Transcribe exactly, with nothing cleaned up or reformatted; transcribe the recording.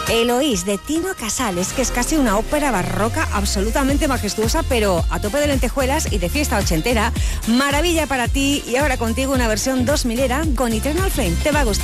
Eloís, de Tino Casales, que es casi una ópera barroca absolutamente majestuosa, pero a tope de lentejuelas y de fiesta ochentera. Maravilla para ti, y ahora contigo una versión dos milera con Eternal Flame. Te va a gustar.